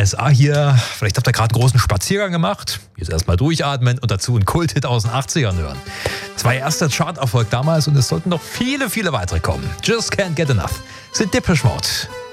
USA hier. Vielleicht habt ihr gerade einen großen Spaziergang gemacht. Jetzt erstmal durchatmen und dazu einen Kulthit aus den 80ern hören. Das war ihr erster Charterfolg damals und es sollten noch viele, viele weitere kommen. Just Can't Get Enough sind Depeche Mode.